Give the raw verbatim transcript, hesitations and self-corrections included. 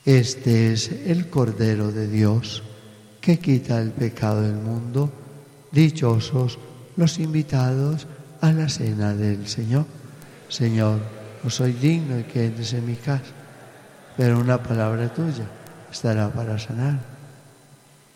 Este es el Cordero de Dios, que quita el pecado del mundo. Dichosos los invitados a la cena del Señor. Señor, no soy digno de que entres en mi casa, pero una palabra tuya estará para sanar.